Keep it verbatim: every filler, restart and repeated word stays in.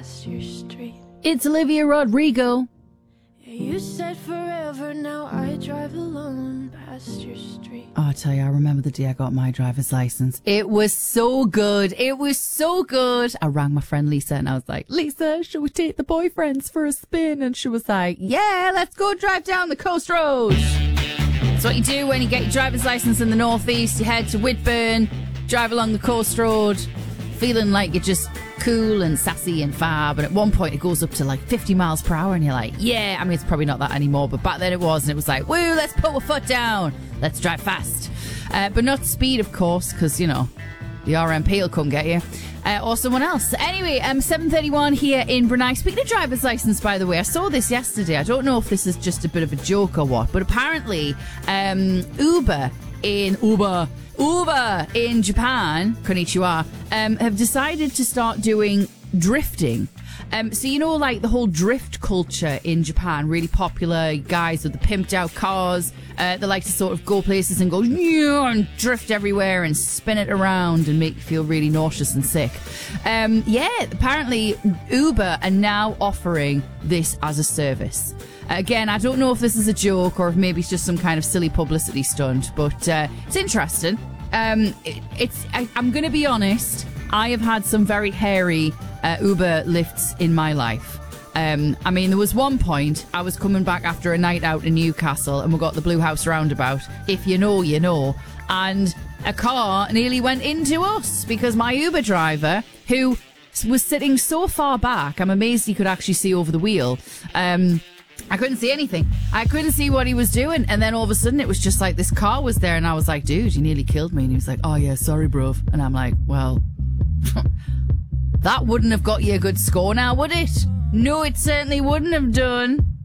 past your street. It's Olivia Rodrigo. Yeah, you said forever, now I drive alone past your street. Oh, I tell you, I remember the day I got my driver's license. It was so good. It was so good. I rang my friend Lisa and I was like, Lisa, should we take the boyfriends for a spin? And she was like, yeah, let's go drive down the coast road. That's what you do when you get your driver's license in the northeast. You head to Whitburn, drive along the coast road, feeling like you're just cool and sassy and fab. And at one point it goes up to like fifty miles per hour and you're like, yeah, I mean, it's probably not that anymore, but back then it was. And it was like, woo, let's put a foot down. Let's drive fast. Uh, but not speed, of course, because, you know, the R M P will come get you. Uh, or someone else. Anyway, um, seven thirty-one here in Brunei. Speaking of driver's license, by the way, I saw this yesterday. I don't know if this is just a bit of a joke or what, but apparently um, Uber in Uber Uber in Japan, konnichiwa, um, have decided to start doing drifting. Um, so, you know, like the whole drift culture in Japan, really popular, guys with the pimped out cars. Uh, they like to sort of go places and go and drift everywhere and spin it around and make you feel really nauseous and sick. Um, yeah, apparently Uber are now offering this as a service. Again, I don't know if this is a joke or if maybe it's just some kind of silly publicity stunt, but uh, it's interesting. Um, it, it's. I, I'm going to be honest. I have had some very hairy uh, Uber lifts in my life. Um, I mean, there was one point I was coming back after a night out in Newcastle and we got the Blue House roundabout. If you know, you know. And a car nearly went into us because my Uber driver, who was sitting so far back, I'm amazed he could actually see over the wheel. Um, I couldn't see anything. I couldn't see what he was doing. And then all of a sudden it was just like this car was there and I was like, dude, you nearly killed me. And he was like, oh yeah, sorry, bruv. And I'm like, well, that wouldn't have got you a good score now, would it? No, it certainly wouldn't have done.